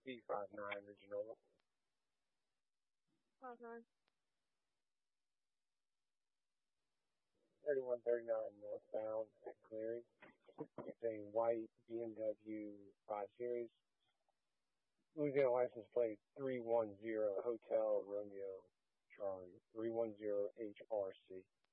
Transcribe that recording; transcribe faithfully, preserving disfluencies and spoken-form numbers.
B five nine original. Five nine. thirty-one thirty-nine northbound at Cleary. It's a white B M W five Series. Louisiana license plate three one zero Hotel Romeo Charlie three one zero H R C.